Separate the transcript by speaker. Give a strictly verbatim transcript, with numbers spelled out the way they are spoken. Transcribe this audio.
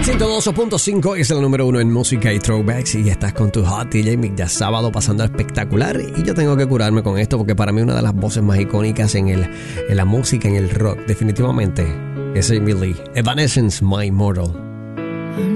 Speaker 1: ciento dos punto cinco es el número uno en música y throwbacks y estás con tu hot D J Mick ya sábado pasando espectacular y yo tengo que curarme con esto porque para mí una de las voces más icónicas en, el, en la música, en el rock, definitivamente es Amy Lee. Evanescence, My Immortal.